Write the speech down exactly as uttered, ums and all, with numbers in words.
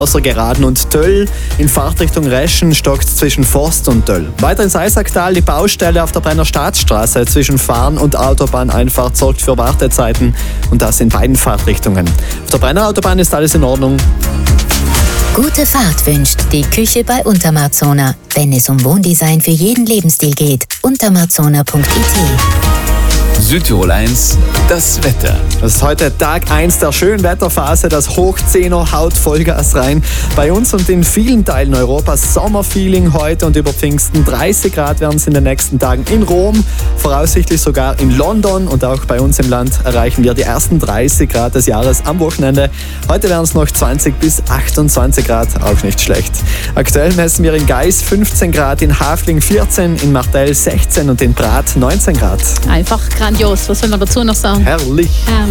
Außer Geraden und Töll. In Fahrtrichtung Reschen stockt zwischen Forst und Töll. Weiter ins Eisacktal die Baustelle auf der Brenner Staatsstraße zwischen Fahren und Autobahneinfahrt sorgt für Wartezeiten und das in beiden Fahrtrichtungen. Auf der Brenner Autobahn ist alles in Ordnung. Gute Fahrt wünscht die Küche bei Untermarzona. Wenn es um Wohndesign für jeden Lebensstil geht, untermarzona punkt I T. Südtirol eins, das Wetter. Das ist heute Tag eins der schönen Wetterphase. Das Hochzehner haut Vollgas rein. Bei uns und in vielen Teilen Europas Sommerfeeling heute und über Pfingsten. dreißig Grad werden es in den nächsten Tagen in Rom, voraussichtlich sogar in London und auch bei uns im Land erreichen wir die ersten dreißig Grad des Jahres am Wochenende. Heute werden es noch zwanzig bis achtundzwanzig Grad, auch nicht schlecht. Aktuell messen wir in Geis fünfzehn Grad, in Hafling vierzehn, in Martell sechzehn und in Prat neunzehn Grad. Einfach grandios, was soll man dazu noch sagen? Herrlich. Ja.